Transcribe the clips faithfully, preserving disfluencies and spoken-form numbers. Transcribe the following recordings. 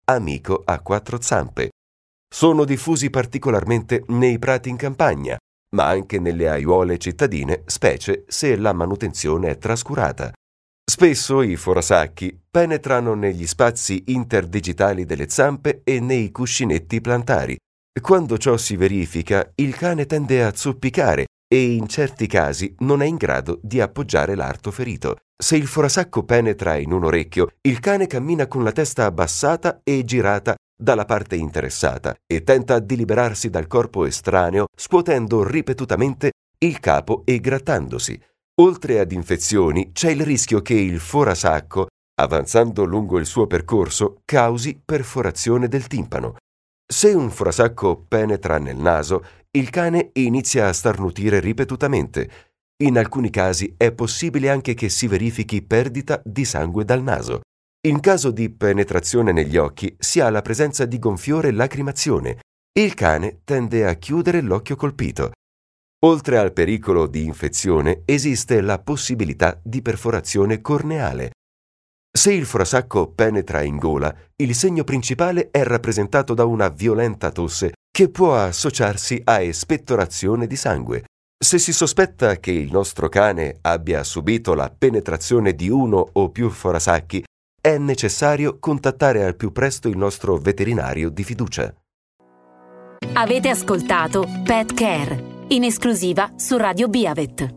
amico a quattro zampe. Sono diffusi particolarmente nei prati in campagna, ma anche nelle aiuole cittadine, specie se la manutenzione è trascurata. Spesso i forasacchi penetrano negli spazi interdigitali delle zampe e nei cuscinetti plantari. Quando ciò si verifica, il cane tende a zoppicare e in certi casi non è in grado di appoggiare l'arto ferito. Se il forasacco penetra in un orecchio, il cane cammina con la testa abbassata e girata dalla parte interessata e tenta di liberarsi dal corpo estraneo, scuotendo ripetutamente il capo e grattandosi. Oltre ad infezioni, c'è il rischio che il forasacco, avanzando lungo il suo percorso, causi perforazione del timpano. Se un forasacco penetra nel naso, il cane inizia a starnutire ripetutamente. In alcuni casi è possibile anche che si verifichi perdita di sangue dal naso. In caso di penetrazione negli occhi si ha la presenza di gonfiore e lacrimazione. Il cane tende a chiudere l'occhio colpito. Oltre al pericolo di infezione, esiste la possibilità di perforazione corneale. Se il forasacco penetra in gola, il segno principale è rappresentato da una violenta tosse che può associarsi a espettorazione di sangue. Se si sospetta che il nostro cane abbia subito la penetrazione di uno o più forasacchi, è necessario contattare al più presto il nostro veterinario di fiducia. Avete ascoltato Pet Care, in esclusiva su Radio Beavet.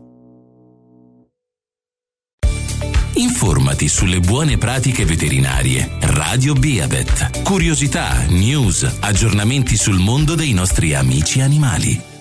Informati sulle buone pratiche veterinarie. Radio Beavet. Curiosità, news, aggiornamenti sul mondo dei nostri amici animali.